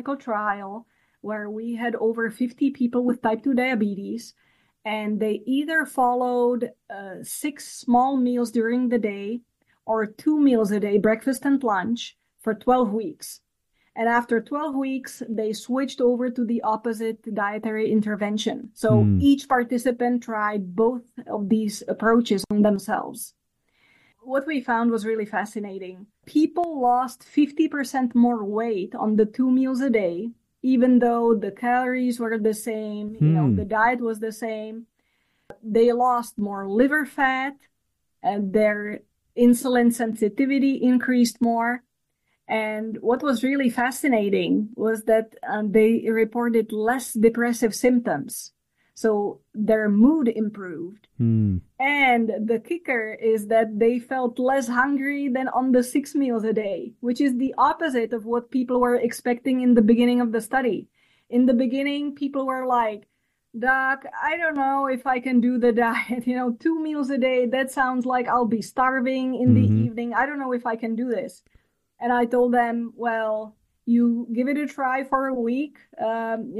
clinical trial where we had over 50 people with type 2 diabetes, and they either followed 6 small meals during the day or 2 meals a day, breakfast and lunch, for 12 weeks. And after 12 weeks, they switched over to the opposite dietary intervention. So each participant tried both of these approaches on themselves. What we found was really fascinating. People lost 50% more weight on the 2 meals a day, even though the calories were the same, the diet was the same. They lost more liver fat, and their insulin sensitivity increased more. And what was really fascinating was that they reported less depressive symptoms. So their mood improved. And the kicker is that they felt less hungry than on the 6 meals a day, which is the opposite of what people were expecting in the beginning of the study. In the beginning, people were like, Doc, I don't know if I can do the diet. 2 meals a day, that sounds like I'll be starving in the evening. I don't know if I can do this. And I told them, well, you give it a try for a week, and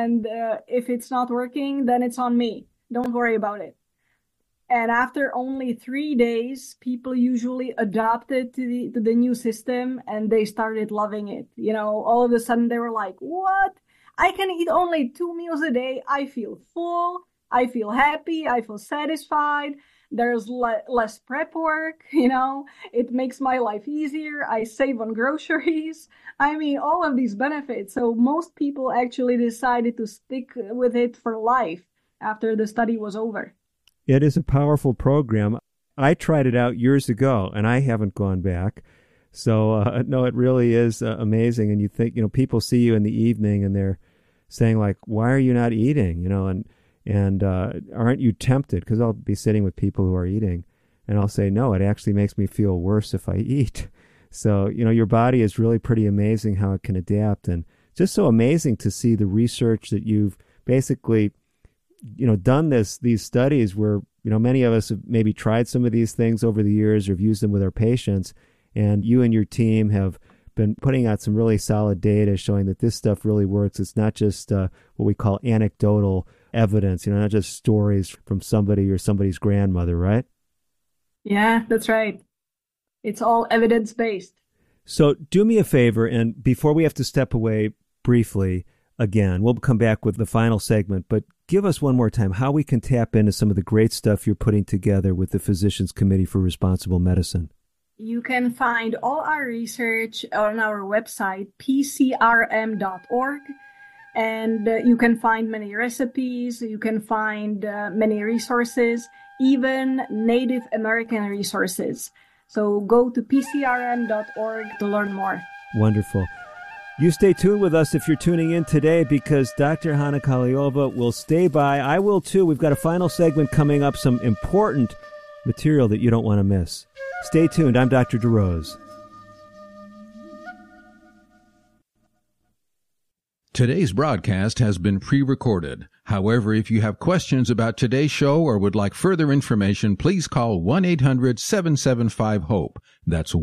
if it's not working, then it's on me. Don't worry about it. And after only 3 days, people usually adopted to the new system, and they started loving it. All of a sudden they were like, what? I can eat only 2 meals a day. I feel full. I feel happy. I feel satisfied. There's less prep work, it makes my life easier. I save on groceries. I mean, all of these benefits. So most people actually decided to stick with it for life after the study was over. It is a powerful program. I tried it out years ago, and I haven't gone back. So, no, it really is amazing. And you think, people see you in the evening and they're saying like, why are you not eating? And aren't you tempted? Because I'll be sitting with people who are eating, and I'll say, no, it actually makes me feel worse if I eat. So, your body is really pretty amazing how it can adapt. And just so amazing to see the research that you've basically, done these studies where, many of us have maybe tried some of these things over the years or have used them with our patients. And you and your team have been putting out some really solid data showing that this stuff really works. It's not just what we call anecdotal evidence, not just stories from somebody or somebody's grandmother, right? Yeah, that's right. It's all evidence-based. So do me a favor, and before we have to step away briefly again, we'll come back with the final segment, but give us one more time how we can tap into some of the great stuff you're putting together with the Physicians Committee for Responsible Medicine. You can find all our research on our website, pcrm.org. And you can find many recipes, you can find many resources, even Native American resources. So go to pcrm.org to learn more. Wonderful. You stay tuned with us if you're tuning in today, because Dr. Hana Kahleova will stay by. I will too. We've got a final segment coming up, some important material that you don't want to miss. Stay tuned. I'm Dr. DeRose. Today's broadcast has been pre-recorded. However, if you have questions about today's show or would like further information, please call 1-800-775-HOPE. That's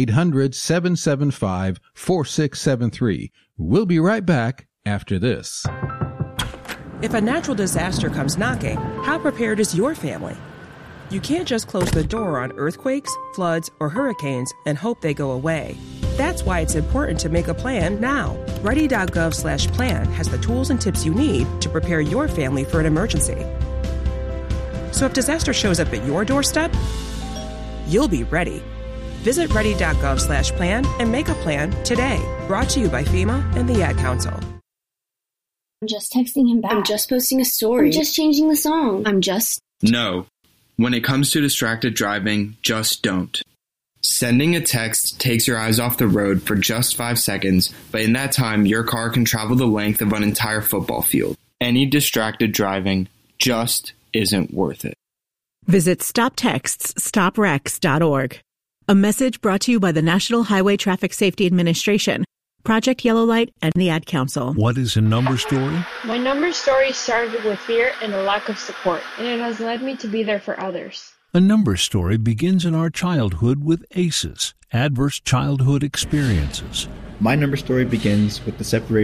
1-800-775-4673. We'll be right back after this. If a natural disaster comes knocking, how prepared is your family? You can't just close the door on earthquakes, floods, or hurricanes and hope they go away. That's why it's important to make a plan now. Ready.gov/plan has the tools and tips you need to prepare your family for an emergency. So if disaster shows up at your doorstep, you'll be ready. Visit ready.gov/plan and make a plan today. Brought to you by FEMA and the Ad Council. I'm just texting him back. I'm just posting a story. I'm just changing the song. No. When it comes to distracted driving, just don't. Sending a text takes your eyes off the road for just 5 seconds, but in that time, your car can travel the length of an entire football field. Any distracted driving just isn't worth it. Visit StopTextsStopWrecks.org. A message brought to you by the National Highway Traffic Safety Administration, Project Yellow Light, and the Ad Council. What is a number story? My number story started with fear and a lack of support, and it has led me to be there for others. A number story begins in our childhood with ACEs, Adverse Childhood Experiences. My number story begins with the separation